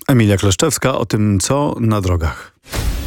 Emilia Kleszczewska o tym, co na drogach.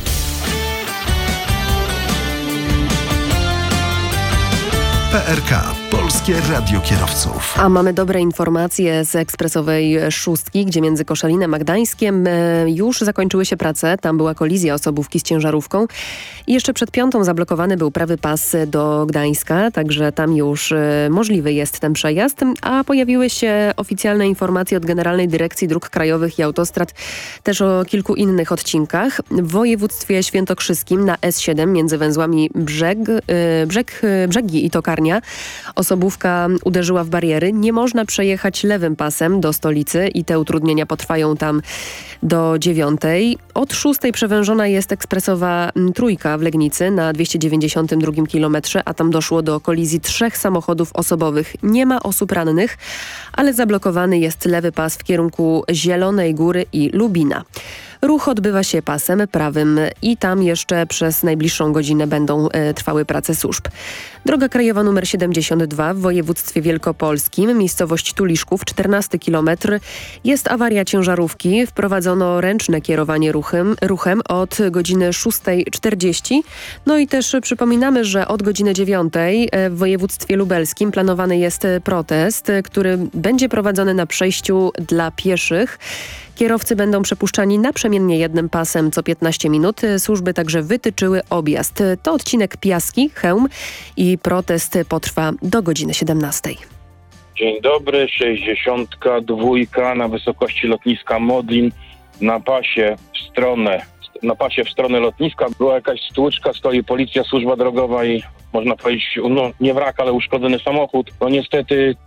PRK. Polskie Radio Kierowców. A mamy dobre informacje z ekspresowej szóstki, gdzie między Koszalinem a Gdańskiem już zakończyły się prace. Tam była kolizja osobówki z ciężarówką. I jeszcze przed 5:00 zablokowany był prawy pas do Gdańska, także tam już możliwy jest ten przejazd. A pojawiły się oficjalne informacje od Generalnej Dyrekcji Dróg Krajowych i Autostrad też o kilku innych odcinkach. W województwie świętokrzyskim na S7 między węzłami Brzegi i Tokarnia osobówka uderzyła w bariery. Nie można przejechać lewym pasem do stolicy i te utrudnienia potrwają tam do 9:00. Od 6:00 przewężona jest ekspresowa trójka w Legnicy na 292 kilometrze, a tam doszło do kolizji 3 samochodów osobowych. Nie ma osób rannych, ale zablokowany jest lewy pas w kierunku Zielonej Góry i Lubina. Ruch odbywa się pasem prawym i tam jeszcze przez najbliższą godzinę będą trwały prace służb. Droga krajowa nr 72 w województwie wielkopolskim, miejscowość Tuliszków, 14 km. Jest awaria ciężarówki. Wprowadzono ręczne kierowanie ruchem od godziny 6:40. No i też przypominamy, że od godziny 9:00 w województwie lubelskim planowany jest protest, który będzie prowadzony na przejściu dla pieszych. Kierowcy będą przepuszczani naprzemiennie jednym pasem co 15 minut. Służby także wytyczyły objazd. To odcinek Piaski, Chełm i protest potrwa do godziny 17:00. Dzień dobry, 62 na wysokości lotniska Modlin na pasie w stronę lotniska. Była jakaś stłuczka, stoi policja, służba drogowa i można powiedzieć, nie wrak, ale uszkodzony samochód. No niestety